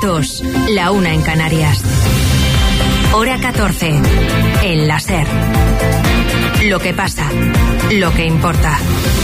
2, la 1 en Canarias. Hora 14, en la SER. Lo que pasa, lo que importa.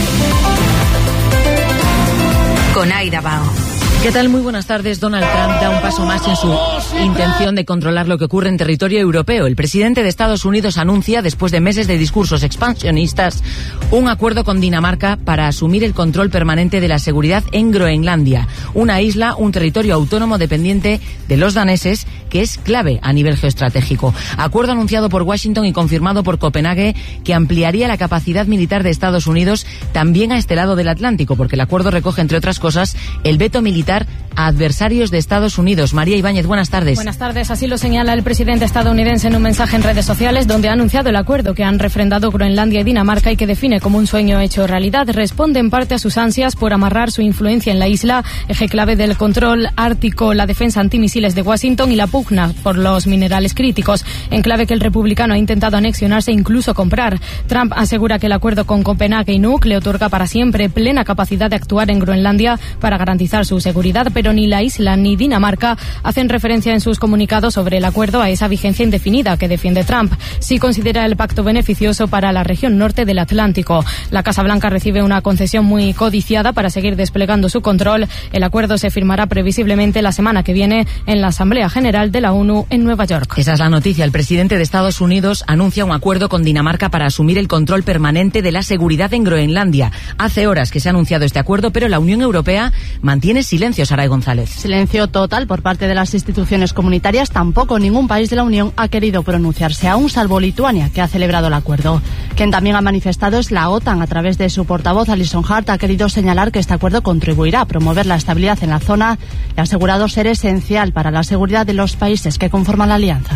Con Aida Bao. ¿Qué tal? Muy buenas tardes. Donald Trump da un paso más en su intención de controlar lo que ocurre en territorio europeo. El presidente de Estados Unidos anuncia, después de meses de discursos expansionistas, un acuerdo con Dinamarca para asumir el control permanente de la seguridad en Groenlandia, una isla, un territorio autónomo dependiente de los daneses, que es clave a nivel geoestratégico. Acuerdo anunciado por Washington y confirmado por Copenhague, que ampliaría la capacidad militar de Estados Unidos también a este lado del Atlántico, porque el acuerdo recoge, entre otras cosas, el veto militar a adversarios de Estados Unidos. María Ibáñez, buenas tardes. Buenas tardes. Así lo señala el presidente estadounidense en un mensaje en redes sociales, donde ha anunciado el acuerdo que han refrendado Groenlandia y Dinamarca y que define como un sueño hecho realidad. Responde en parte a sus ansias por amarrar su influencia en la isla, eje clave del control ártico, la defensa antimisiles de Washington y la pugna por los minerales críticos, enclave que el republicano ha intentado anexionarse e incluso comprar. Trump asegura que el acuerdo con Copenhague y Nuuk le otorga para siempre plena capacidad de actuar en Groenlandia para garantizar su seguridad, pero ni la isla ni Dinamarca hacen referencia en sus comunicados sobre el acuerdo a esa vigencia indefinida que defiende Trump. Sí considera el pacto beneficioso para la región norte del Atlántico. La Casa Blanca recibe una concesión muy codiciada para seguir desplegando su control. El acuerdo se firmará previsiblemente la semana que viene en la Asamblea General de la ONU en Nueva York. Esa es la noticia. El presidente de Estados Unidos anuncia un acuerdo con Dinamarca para asumir el control permanente de la seguridad en Groenlandia. Hace horas que se ha anunciado este acuerdo, pero la Unión Europea mantiene silencio, Saray González. Silencio total por parte de las instituciones comunitarias. Tampoco ningún país de la Unión ha querido pronunciarse, aún salvo Lituania, que ha celebrado el acuerdo. Quien también ha manifestado es la OTAN. A través de su portavoz, Alison Hart, ha querido señalar que este acuerdo contribuirá a promover la estabilidad en la zona y ha asegurado ser esencial para la seguridad de los países que conforman la alianza.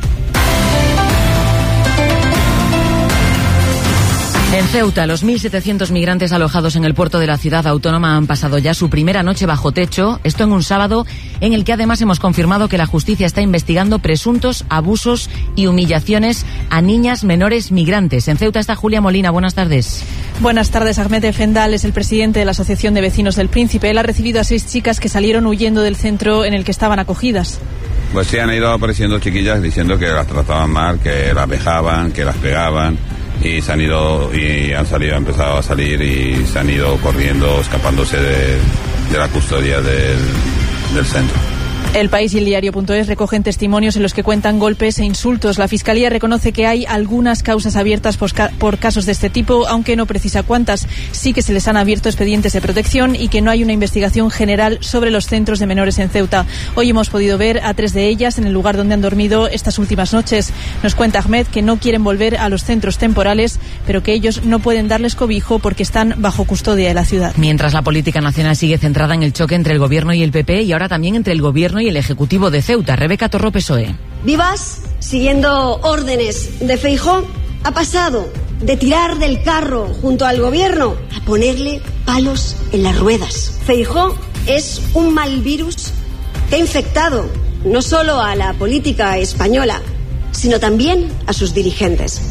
En Ceuta, los 1.700 migrantes alojados en el puerto de la ciudad autónoma han pasado ya su primera noche bajo techo, esto en un sábado en el que además hemos confirmado que la justicia está investigando presuntos abusos y humillaciones a niñas menores migrantes. En Ceuta está Julia Molina, buenas tardes. Buenas tardes. Ahmed Efendal es el presidente de la Asociación de Vecinos del Príncipe. Él ha recibido a 6 chicas que salieron huyendo del centro en el que estaban acogidas. Pues sí, han ido apareciendo chiquillas diciendo que las trataban mal, que las vejaban, que las pegaban. Y se han ido y han empezado a salir y se han ido corriendo, escapándose de la custodia del centro. El País y el Diario.es recogen testimonios en los que cuentan golpes e insultos. La Fiscalía reconoce que hay algunas causas abiertas por casos de este tipo, aunque no precisa cuántas. Sí que se les han abierto expedientes de protección y que no hay una investigación general sobre los centros de menores en Ceuta. Hoy hemos podido ver a 3 de ellas en el lugar donde han dormido estas últimas noches. Nos cuenta Ahmed que no quieren volver a los centros temporales, pero que ellos no pueden darles cobijo porque están bajo custodia de la ciudad. Mientras la política nacional sigue centrada en el choque entre el Gobierno y el PP y ahora también entre el Gobierno y el Ejecutivo de Ceuta. Rebeca Torro, PSOE. Vivas, siguiendo órdenes de Feijóo, ha pasado de tirar del carro junto al Gobierno a ponerle palos en las ruedas. Feijóo es un mal virus que ha infectado no solo a la política española, sino también a sus dirigentes.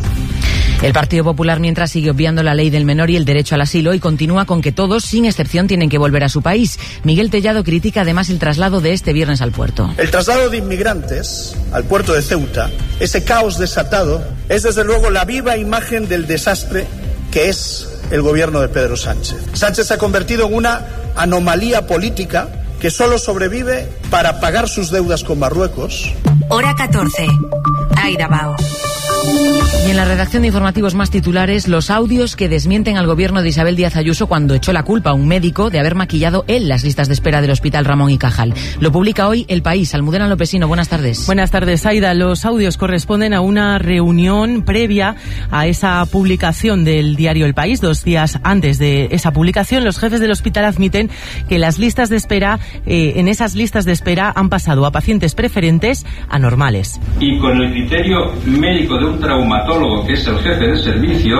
El Partido Popular, mientras, sigue obviando la ley del menor y el derecho al asilo y continúa con que todos, sin excepción, tienen que volver a su país. Miguel Tellado critica además el traslado de este viernes al puerto. El traslado de inmigrantes al puerto de Ceuta, ese caos desatado, es desde luego la viva imagen del desastre que es el gobierno de Pedro Sánchez. Sánchez se ha convertido en una anomalía política que solo sobrevive para pagar sus deudas con Marruecos. Hora 14. Aida Bao. Y en la redacción de informativos más titulares, los audios que desmienten al gobierno de Isabel Díaz Ayuso cuando echó la culpa a un médico de haber maquillado él las listas de espera del Hospital Ramón y Cajal. Lo publica hoy El País. Almudena Lopesino, buenas tardes. Buenas tardes, Aida. Los audios corresponden a una reunión previa a esa publicación del diario El País. 2 días antes de esa publicación, los jefes del hospital admiten que las listas de espera, en esas listas de espera han pasado a pacientes preferentes a normales. Y con el criterio médico de un traumatólogo, que es el jefe de servicio,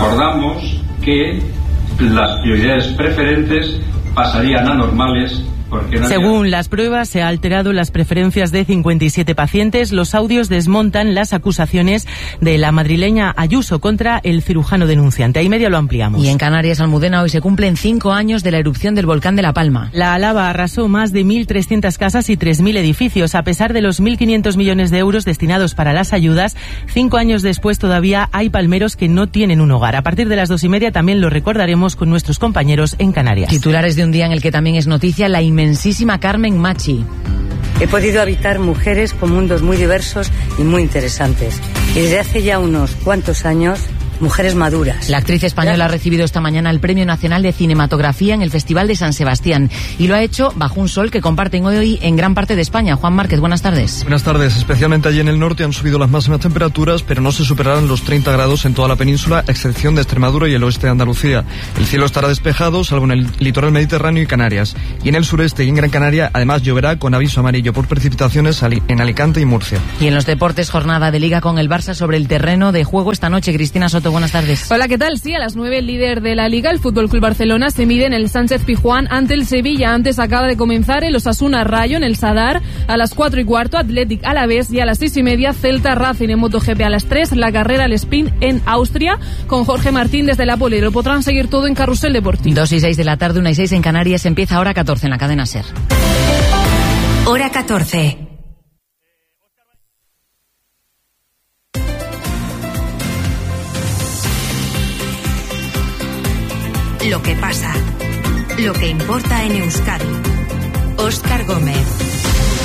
acordamos que las prioridades preferentes pasarían a normales porque nadie... Según las pruebas, se ha alterado las preferencias de 57 pacientes. Los audios desmontan las acusaciones de la madrileña Ayuso contra el cirujano denunciante. Ahí media lo ampliamos. Y en Canarias, Almudena, hoy se cumplen 5 años de la erupción del volcán de La Palma. La lava arrasó más de 1.300 casas y 3.000 edificios. A pesar de los 1.500 millones de euros destinados para las ayudas, 5 años después todavía hay palmeros que no tienen un hogar. A partir de las 2:30 también lo recordaremos con nuestros compañeros en Canarias. Titulares de un día en el que también es noticia la inmensísima Carmen Machi. He podido habitar mujeres con mundos muy diversos y muy interesantes. Y desde hace ya unos cuantos años, mujeres maduras. La actriz española ha recibido esta mañana el Premio Nacional de Cinematografía en el Festival de San Sebastián y lo ha hecho bajo un sol que comparten hoy en gran parte de España. Juan Márquez, buenas tardes. Buenas tardes. Especialmente allí en el norte han subido las máximas temperaturas, pero no se superarán los 30 grados en toda la península, a excepción de Extremadura y el oeste de Andalucía. El cielo estará despejado, salvo en el litoral mediterráneo y Canarias. Y en el sureste y en Gran Canaria, además lloverá con aviso amarillo por precipitaciones en Alicante y Murcia. Y en los deportes, jornada de Liga con el Barça sobre el terreno de juego esta noche. Cristina Soto, buenas tardes. Hola, ¿qué tal? Sí, a las 9 el líder de la Liga, el FC Barcelona, se mide en el Sánchez-Pizjuán ante el Sevilla. Antes acaba de comenzar el Osasuna Rayo en el Sadar. A las 4:15 Athletic Alavés y a las 6:30 Celta Racing. En MotoGP a las 3 la carrera al sprint en Austria con Jorge Martín desde la Poli. Lo podrán seguir todo en Carrusel Deportivo. 2:06 de la tarde, 1:06 en Canarias. Empieza Hora 14 en la cadena SER. Hora 14. Lo que pasa, lo que importa en Euskadi. Óscar Gómez.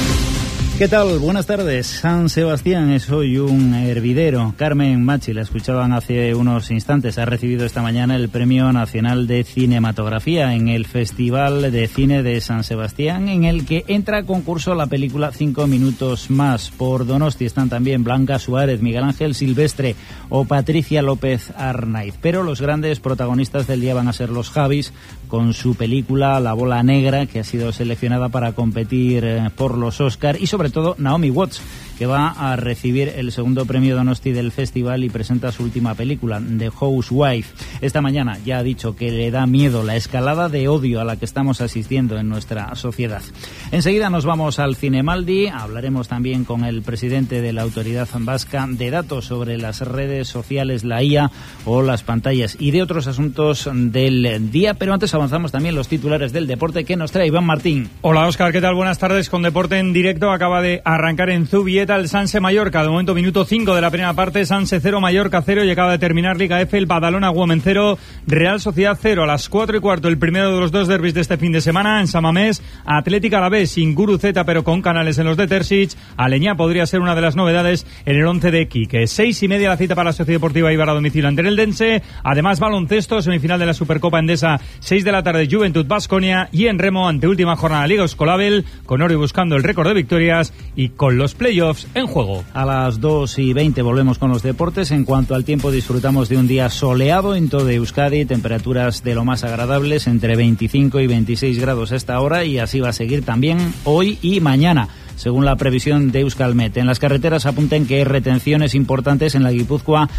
¿Qué tal? Buenas tardes. San Sebastián es hoy un hervidero. Carmen Machi, la escuchaban hace unos instantes, ha recibido esta mañana el Premio Nacional de Cinematografía en el Festival de Cine de San Sebastián, en el que entra a concurso la película 5 minutos más. Por Donosti están también Blanca Suárez, Miguel Ángel Silvestre o Patricia López Arnaiz. Pero los grandes protagonistas del día van a ser los Javis, con su película La Bola Negra, que ha sido seleccionada para competir por los Oscar, y sobre todo Naomi Watts, que va a recibir el segundo premio Donosti del festival y presenta su última película, The Housewife. Esta mañana ya ha dicho que le da miedo la escalada de odio a la que estamos asistiendo en nuestra sociedad. Enseguida nos vamos al Cinemaldi, hablaremos también con el presidente de la Autoridad Vasca de datos sobre las redes sociales, la IA o las pantallas, y de otros asuntos del día, pero antes avanzamos también los titulares del deporte que nos trae Iván Martín. Hola Óscar, ¿qué tal? Buenas tardes. Con deporte en directo, acaba de arrancar en Zubieta el Sanse Mallorca. De momento minuto 5 de la primera parte, Sanse 0, Mallorca 0, y acaba de terminar Liga F, el Badalona Women 0, Real Sociedad 0. A las 4:15 el primero de los dos derbis de este fin de semana en San Mamés, Atlético Alavés sin Guruceta pero con Canales en los de Terzic. Aleñá podría ser una de las novedades en el 11 de Quique. 6:30 la cita para la Sociedad Deportiva Eibar a domicilio ante el Eldense. Además baloncesto, semifinal de la Supercopa Endesa, 6 de la tarde Juventud Baskonia, y en remo ante última jornada Liga Escolabel, con Ori buscando el récord de victorias y con los playoffs en juego. A las 2:20 volvemos con los deportes. En cuanto al tiempo, disfrutamos de un día soleado en todo Euskadi, temperaturas de lo más agradables, entre 25 y 26 grados a esta hora, y así va a seguir también hoy y mañana, según la previsión de Euskalmet. En las carreteras apunten que hay retenciones importantes en la Guipúzcoa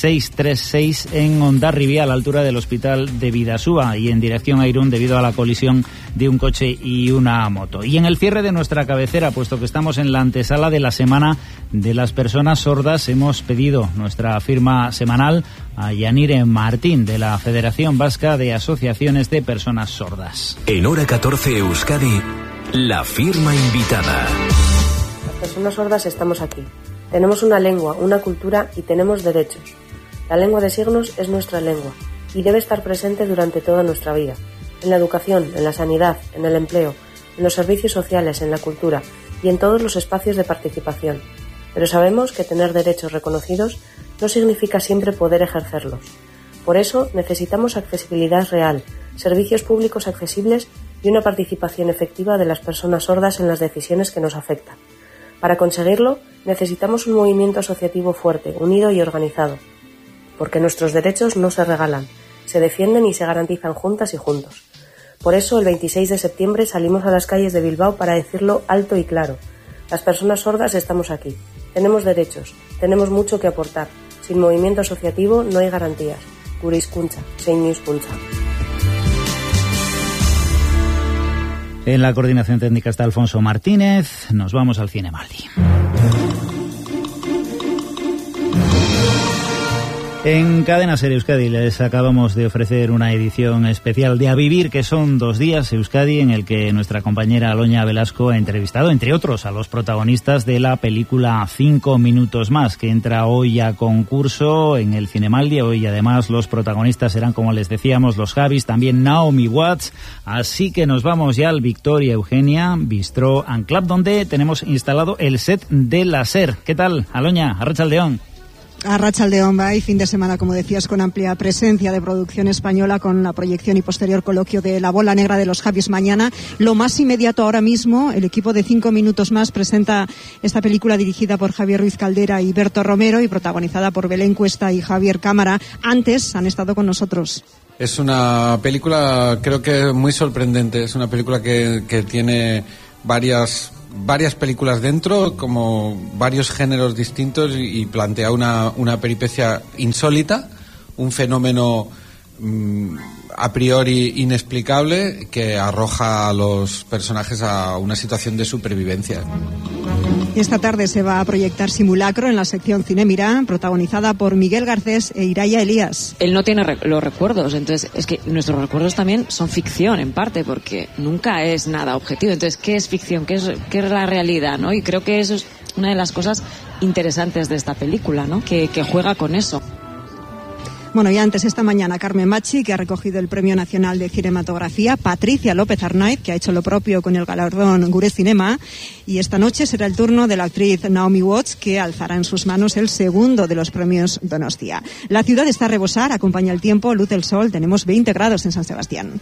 636 en Hondarribia, a la altura del Hospital de Bidasoa, y en dirección a Irún debido a la colisión de un coche y una moto. Y en el cierre de nuestra cabecera, puesto que estamos en la antesala de la Semana de las Personas Sordas, hemos pedido nuestra firma semanal a Yanire Martín, de la Federación Vasca de Asociaciones de Personas Sordas. En Hora 14 Euskadi, la firma invitada. Las personas sordas estamos aquí. Tenemos una lengua, una cultura y tenemos derechos. La lengua de signos es nuestra lengua y debe estar presente durante toda nuestra vida. En la educación, en la sanidad, en el empleo, en los servicios sociales, en la cultura y en todos los espacios de participación. Pero sabemos que tener derechos reconocidos no significa siempre poder ejercerlos. Por eso necesitamos accesibilidad real, servicios públicos accesibles y una participación efectiva de las personas sordas en las decisiones que nos afectan. Para conseguirlo, necesitamos un movimiento asociativo fuerte, unido y organizado, porque nuestros derechos no se regalan, se defienden y se garantizan juntas y juntos. Por eso, el 26 de septiembre salimos a las calles de Bilbao para decirlo alto y claro. Las personas sordas estamos aquí. Tenemos derechos, tenemos mucho que aportar. Sin movimiento asociativo no hay garantías. Gure hizkuntza, zein hizkuntza. En la coordinación técnica está Alfonso Martínez. Nos vamos al Cinemaldi. En Cadena Ser Euskadi les acabamos de ofrecer una edición especial de A Vivir, que son 2 días Euskadi, en el que nuestra compañera Aloña Velasco ha entrevistado, entre otros, a los protagonistas de la película 5 minutos más, que entra hoy a concurso en el Cinemaldi. Hoy además los protagonistas serán, como les decíamos, los Javis, también Naomi Watts. Así que nos vamos ya al Victoria Eugenia Bistro and Club, donde tenemos instalado el set de la SER. ¿Qué tal, Aloña? Arratsaldeón. Arratsaldeón, y fin de semana, como decías, con amplia presencia de producción española, con la proyección y posterior coloquio de La Bola Negra de los Javis mañana. Lo más inmediato ahora mismo, el equipo de 5 minutos más presenta esta película dirigida por Javier Ruiz Caldera y Berto Romero y protagonizada por Belén Cuesta y Javier Cámara. Antes han estado con nosotros. Es una película, creo que muy sorprendente. Es una película que tiene varias películas dentro, como varios géneros distintos, y plantea una peripecia insólita, un fenómeno a priori inexplicable que arroja a los personajes a una situación de supervivencia. Y esta tarde se va a proyectar Simulacro en la sección Cine Mirá, protagonizada por Miguel Garcés e Iraya Elías. Él no tiene los recuerdos, entonces es que nuestros recuerdos también son ficción en parte, porque nunca es nada objetivo. Entonces, ¿qué es ficción? ¿Qué es la realidad? ¿No? Y creo que eso es una de las cosas interesantes de esta película, ¿no? Que juega con eso. Bueno, y antes, esta mañana, Carmen Machi, que ha recogido el Premio Nacional de Cinematografía, Patricia López Arnaiz, que ha hecho lo propio con el galardón Gure Cinema, y esta noche será el turno de la actriz Naomi Watts, que alzará en sus manos el segundo de los premios Donostia. La ciudad está a rebosar, acompaña el tiempo, luce el sol, tenemos 20 grados en San Sebastián.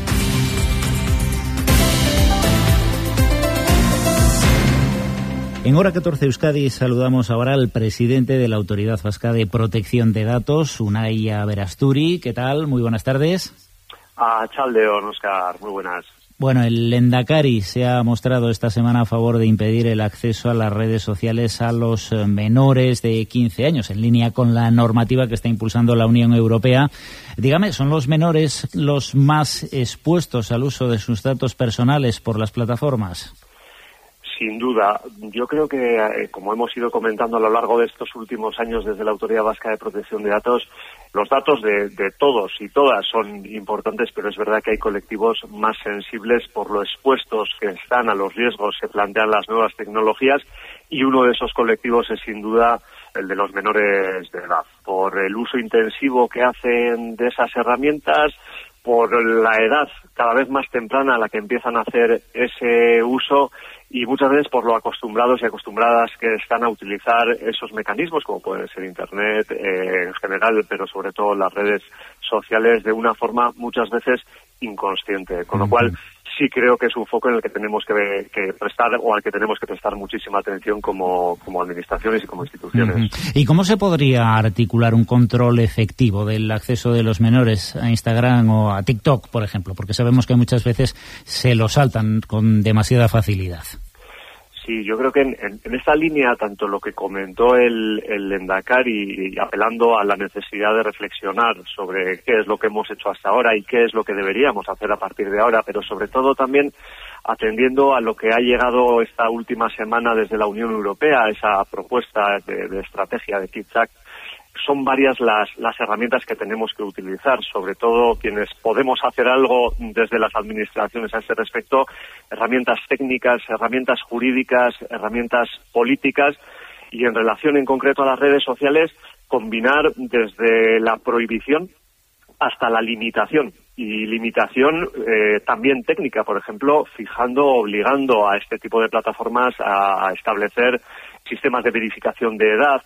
En Hora 14 Euskadi saludamos ahora al presidente de la Autoridad Vasca de Protección de Datos, Unai Aberasturi. ¿Qué tal? Muy buenas tardes. Chaldeón, Óscar. Muy buenas. Bueno, el Lehendakari se ha mostrado esta semana a favor de impedir el acceso a las redes sociales a los menores de 15 años, en línea con la normativa que está impulsando la Unión Europea. Dígame, ¿son los menores los más expuestos al uso de sus datos personales por las plataformas? Sin duda. Yo creo que, como hemos ido comentando a lo largo de estos últimos años desde la Autoridad Vasca de Protección de Datos, los datos de todos y todas son importantes, pero es verdad que hay colectivos más sensibles por lo expuestos que están a los riesgos que plantean las nuevas tecnologías, y uno de esos colectivos es sin duda el de los menores de edad, por el uso intensivo que hacen de esas herramientas, por la edad cada vez más temprana a la que empiezan a hacer ese uso, y muchas veces por lo acostumbrados y acostumbradas que están a utilizar esos mecanismos, como pueden ser Internet en general, pero sobre todo las redes sociales, de una forma muchas veces inconsciente. Con lo cual, sí creo que es un foco en el que tenemos que prestar, o al que tenemos que prestar muchísima atención como administraciones y como instituciones. ¿Y cómo se podría articular un control efectivo del acceso de los menores a Instagram o a TikTok, por ejemplo? Porque sabemos que muchas veces se lo saltan con demasiada facilidad. Sí, yo creo que en esta línea, tanto lo que comentó el Lehendakari, y apelando a la necesidad de reflexionar sobre qué es lo que hemos hecho hasta ahora y qué es lo que deberíamos hacer a partir de ahora, pero sobre todo también atendiendo a lo que ha llegado esta última semana desde la Unión Europea, esa propuesta de estrategia de Kids Act. Son varias las herramientas que tenemos que utilizar, sobre todo quienes podemos hacer algo desde las administraciones a ese respecto, herramientas técnicas, herramientas jurídicas, herramientas políticas, y en relación en concreto a las redes sociales, combinar desde la prohibición hasta la limitación, y limitación también técnica, por ejemplo, obligando a este tipo de plataformas a establecer sistemas de verificación de edad,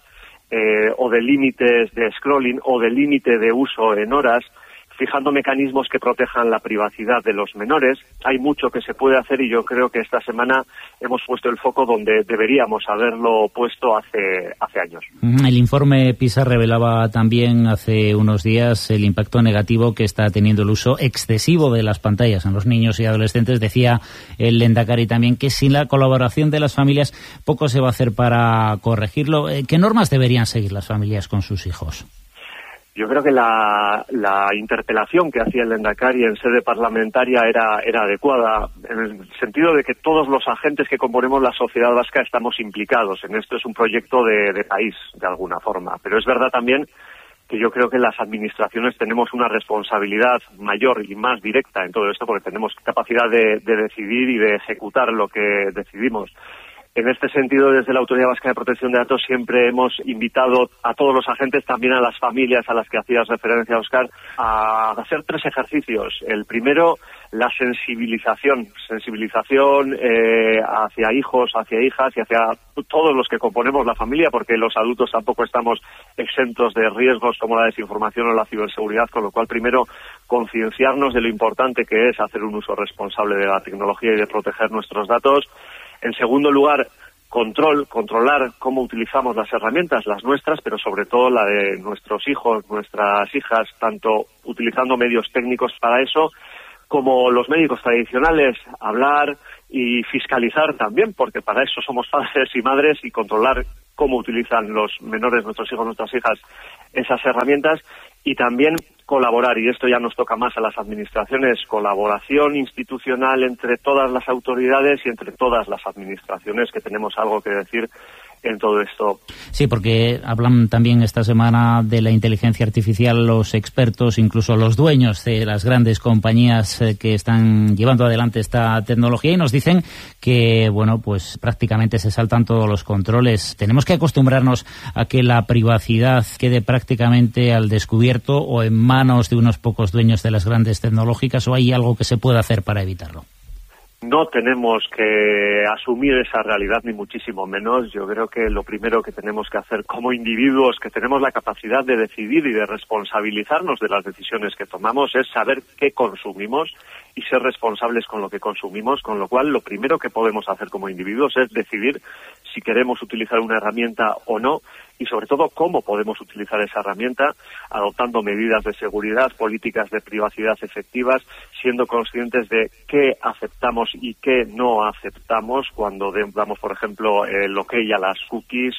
o de límites de scrolling, o de límite de uso en horas, fijando mecanismos que protejan la privacidad de los menores. Hay mucho que se puede hacer, y yo creo que esta semana hemos puesto el foco donde deberíamos haberlo puesto hace años. El informe PISA revelaba también hace unos días el impacto negativo que está teniendo el uso excesivo de las pantallas en los niños y adolescentes. Decía el Lehendakari también que sin la colaboración de las familias poco se va a hacer para corregirlo. ¿Qué normas deberían seguir las familias con sus hijos? Yo creo que la interpelación que hacía el Lehendakari en sede parlamentaria era adecuada. En sentido de que todos los agentes que componemos la sociedad vasca estamos implicados en esto. Es un proyecto de país, de alguna forma. Pero es verdad también que yo creo que las administraciones tenemos una responsabilidad mayor y más directa en todo esto, porque tenemos capacidad de decidir y de ejecutar lo que decidimos. En este sentido, desde la Autoridad Vasca de Protección de Datos siempre hemos invitado a todos los agentes, también a las familias a las que hacías referencia, Óscar, a hacer 3 ejercicios. El primero, la sensibilización hacia hijos, hacia hijas y hacia todos los que componemos la familia, porque los adultos tampoco estamos exentos de riesgos como la desinformación o la ciberseguridad, con lo cual primero concienciarnos de lo importante que es hacer un uso responsable de la tecnología y de proteger nuestros datos. En segundo lugar, controlar cómo utilizamos las herramientas, las nuestras, pero sobre todo la de nuestros hijos, nuestras hijas, tanto utilizando medios técnicos para eso, como los médicos tradicionales, hablar y fiscalizar también, porque para eso somos padres y madres, y controlar cómo utilizan los menores, nuestros hijos, nuestras hijas, esas herramientas, y también colaborar, y esto ya nos toca más a las administraciones, colaboración institucional entre todas las autoridades y entre todas las administraciones, que tenemos algo que decir en todo esto. Sí, porque hablan también esta semana de la inteligencia artificial los expertos, incluso los dueños de las grandes compañías que están llevando adelante esta tecnología, y nos dicen que, bueno, pues prácticamente se saltan todos los controles. Tenemos que acostumbrarnos a que la privacidad quede prácticamente al descubierto o en manos de unos pocos dueños de las grandes tecnológicas, ¿o hay algo que se pueda hacer para evitarlo? No tenemos que asumir esa realidad, ni muchísimo menos. Yo creo que lo primero que tenemos que hacer como individuos que tenemos la capacidad de decidir y de responsabilizarnos de las decisiones que tomamos es saber qué consumimos y ser responsables con lo que consumimos, con lo cual lo primero que podemos hacer como individuos es decidir si queremos utilizar una herramienta o no, y sobre todo cómo podemos utilizar esa herramienta, adoptando medidas de seguridad, políticas de privacidad efectivas, siendo conscientes de qué aceptamos y qué no aceptamos cuando damos, por ejemplo, el ok a las cookies,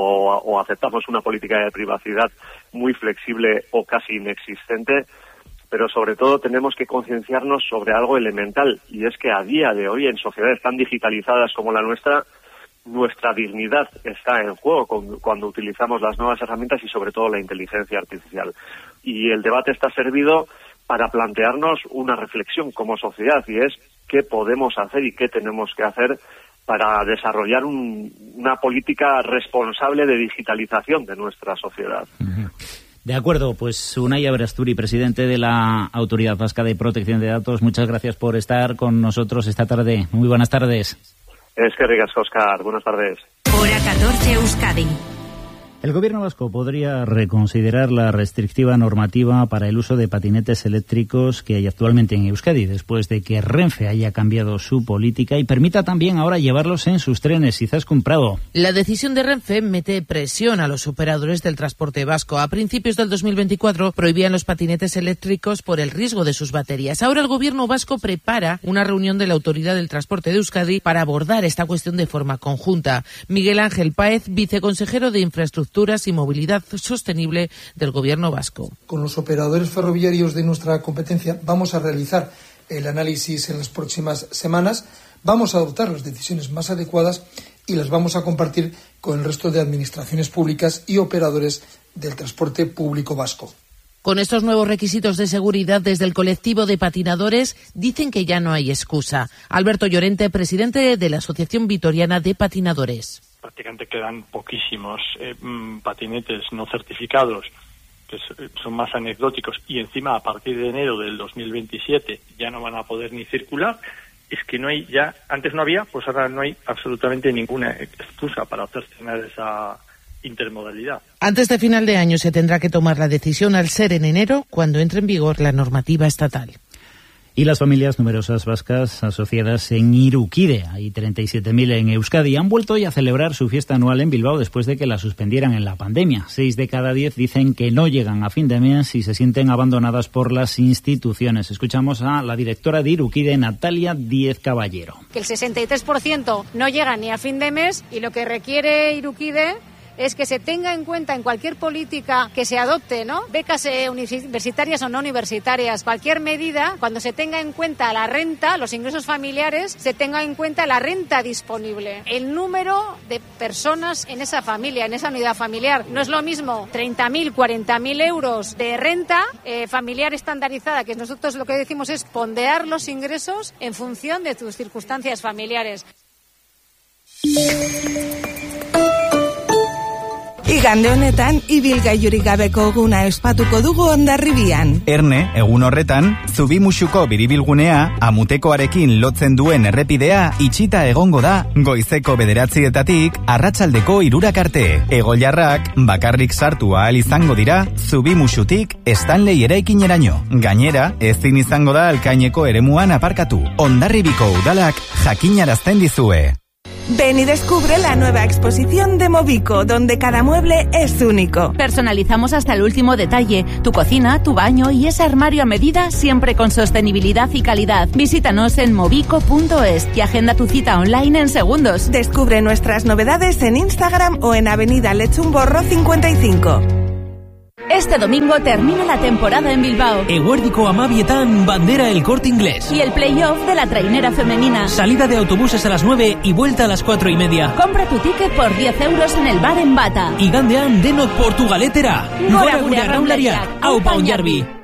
o aceptamos una política de privacidad muy flexible o casi inexistente. Pero sobre todo tenemos que concienciarnos sobre algo elemental, y es que a día de hoy, en sociedades tan digitalizadas como la nuestra dignidad está en juego cuando utilizamos las nuevas herramientas y sobre todo la inteligencia artificial. Y el debate está servido para plantearnos una reflexión como sociedad, y es qué podemos hacer y qué tenemos que hacer para desarrollar una política responsable de digitalización de nuestra sociedad. De acuerdo, pues Unai Aberasturi, presidente de la Autoridad Vasca de Protección de Datos, muchas gracias por estar con nosotros esta tarde. Muy buenas tardes. Es que ricas, Óscar. Buenas tardes. Hora 14, Euskadi. El Gobierno vasco podría reconsiderar la restrictiva normativa para el uso de patinetes eléctricos que hay actualmente en Euskadi, después de que Renfe haya cambiado su política y permita también ahora llevarlos en sus trenes. Izaskun Prado. La decisión de Renfe mete presión a los operadores del transporte vasco. A principios del 2024 prohibían los patinetes eléctricos por el riesgo de sus baterías. Ahora el Gobierno vasco prepara una reunión de la Autoridad del Transporte de Euskadi para abordar esta cuestión de forma conjunta. Miguel Ángel Páez, viceconsejero de Infraestructuras y Movilidad Sostenible del Gobierno vasco. Con los operadores ferroviarios de nuestra competencia vamos a realizar el análisis en las próximas semanas, vamos a adoptar las decisiones más adecuadas y las vamos a compartir con el resto de administraciones públicas y operadores del transporte público vasco. Con estos nuevos requisitos de seguridad, desde el colectivo de patinadores dicen que ya no hay excusa. Alberto Llorente, presidente de la Asociación Vitoriana de Patinadores. Prácticamente quedan poquísimos patinetes no certificados, que son más anecdóticos, y encima a partir de enero del 2027 ya no van a poder ni circular. Es que no hay ya, antes no había, pues ahora no hay absolutamente ninguna excusa para cercenar esa intermodalidad. Antes de final de año se tendrá que tomar la decisión, al ser en enero cuando entre en vigor la normativa estatal. Y las familias numerosas vascas asociadas en Irukide, hay 37.000 en Euskadi, han vuelto hoy a celebrar su fiesta anual en Bilbao después de que la suspendieran en la pandemia. 6 de cada 10 dicen que no llegan a fin de mes y se sienten abandonadas por las instituciones. Escuchamos a la directora de Irukide, Natalia Díez Caballero. Que el 63% no llega ni a fin de mes, y lo que requiere Irukide es que se tenga en cuenta en cualquier política que se adopte, ¿no? Becas universitarias o no universitarias, cualquier medida, cuando se tenga en cuenta la renta, los ingresos familiares, se tenga en cuenta la renta disponible, el número de personas en esa familia, en esa unidad familiar. No es lo mismo 30.000, 40.000 euros de renta familiar estandarizada, que nosotros lo que decimos es ponderar los ingresos en función de tus circunstancias familiares. Igande honetan, ibilgailurik gabeko eguna ospatuko dugu Hondarribian. Erne, egun horretan, Zubimuxuko biribilgunea, Amutekoarekin lotzen duen errepidea itxita egongo da, goizeko 9:00 arratsaldeko 3:00 arte. Egoiliarrak bakarrik sartu ahal izango dira Zubimuxutik Stanley eraikineraino. Gainera, ezin izango da Alkaineko eremuan aparkatu. Hondarribiko udalak jakinarazten dizue. Ven y descubre la nueva exposición de Mobico, donde cada mueble es único. Personalizamos hasta el último detalle, tu cocina, tu baño y ese armario a medida, siempre con sostenibilidad y calidad. Visítanos en mobico.es y agenda tu cita online en segundos. Descubre nuestras novedades en Instagram o en Avenida Lechumborro 55. Este domingo termina la temporada en Bilbao. Eguerdiko 12:00 bandera El Corte Inglés. Y el playoff de la trainera femenina. Salida de autobuses a las 9 y vuelta a las 4:30. Compra tu ticket por 10 euros en el bar en Bata. Igandean denok Portugaletera. Gora gure arraunlariak. Aupa Onjarbi.